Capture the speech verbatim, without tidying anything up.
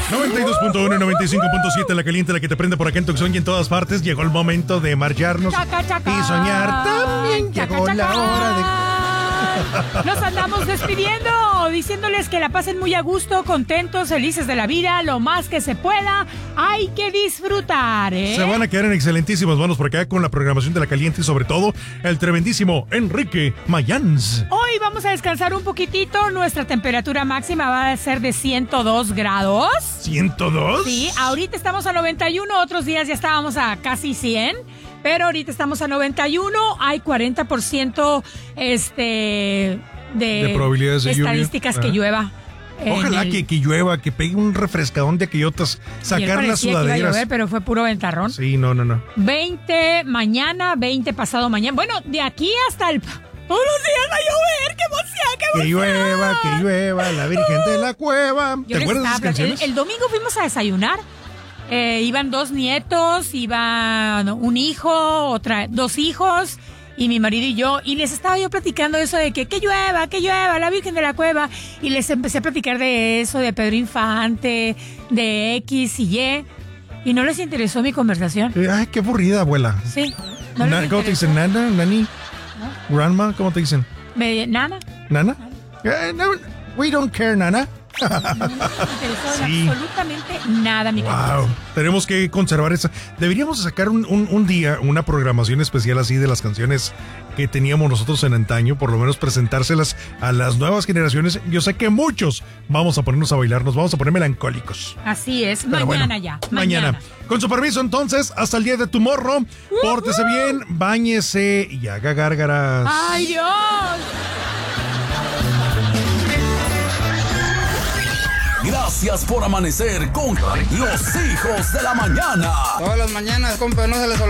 noventa y dos punto uno y noventa y cinco punto siete, la caliente, la que te prende por acá en Tucson y en todas partes. Llegó el momento de marcharnos Chaca, chaca. y soñar. También Chaca, llegó chaca. la hora de... Nos andamos despidiendo, diciéndoles que la pasen muy a gusto, contentos, felices de la vida, lo más que se pueda. Hay que disfrutar, ¿eh? Se van a quedar en excelentísimas manos por acá con la programación de la caliente y sobre todo el tremendísimo Enrique Mayans. Hoy vamos a descansar un poquitito. Nuestra temperatura máxima va a ser de ciento dos grados. ¿ciento dos? Sí, ahorita estamos a noventa y uno, otros días ya estábamos a casi cien. Pero ahorita estamos a noventa y uno, hay cuarenta por ciento este, de, de probabilidades de estadísticas lluvia. que llueva. Ojalá el... que, que llueva, que pegue un refrescadón de aquellotas, sacar las Que iba a sudaderas. llover, pero fue puro ventarrón. Sí, no, no, no. veinte mañana, veinte pasado mañana. Bueno, de aquí hasta el... Todos los días va a llover, qué emoción, qué emoción. Que llueva, que llueva, la Virgen de la Cueva. Yo ¿Te les acuerdas de esas estaba- canciones? El, el domingo fuimos a desayunar. Eh, iban dos nietos, iba no, un hijo, otra, dos hijos y mi marido y yo. Y les estaba yo platicando eso de que que llueva, que llueva, la Virgen de la Cueva. Y les empecé a platicar de eso, de Pedro Infante, de X y Y. Y no les interesó mi conversación. Eh, Ay, qué aburrida, abuela. Sí. No Na- les ¿Cómo te interesó. dicen? ¿Nana? ¿Nani? ¿Grandma? ¿Cómo te dicen? Me- Nana. ¿Nana? Eh, no, we don't care, Nana. No les interesó Sí. absolutamente nada mi Wow, conversación. tenemos que conservar esa. Deberíamos sacar un, un, un día una programación especial así de las canciones que teníamos nosotros en antaño, por lo menos presentárselas a las nuevas generaciones. Yo sé que muchos vamos a ponernos a bailar, nos vamos a poner melancólicos. Así es. Pero Mañana bueno, ya. Mañana. Mañana. Con su permiso, entonces, hasta el día de tu morro. Pórtese bien, báñese y haga gárgaras. ¡Ay, Dios! Gracias por amanecer con los hijos de la mañana. Todas las mañanas, compa, no se les olvide.